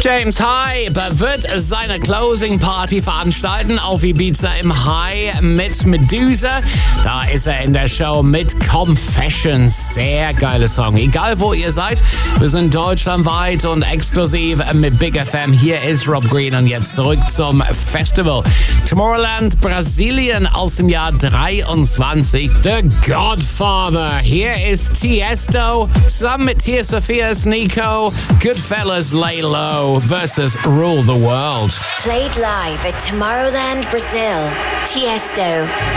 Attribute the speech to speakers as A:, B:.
A: James Hype wird seine Closing Party veranstalten auf Ibiza im High mit Medusa. Da ist er in der Show mit Confessions. Sehr geiler Song. Egal wo ihr seid, wir sind deutschlandweit und exklusiv mit Big FM. Hier ist Rob Green und jetzt zurück zum Festival. Tomorrowland, Brasilien aus dem Jahr 23. The Godfather. Hier ist Tiesto zusammen mit Tia Sophia's Nico. Goodfellas Lay Low versus Rule the World.
B: Played live at Tomorrowland, Brazil. Tiesto.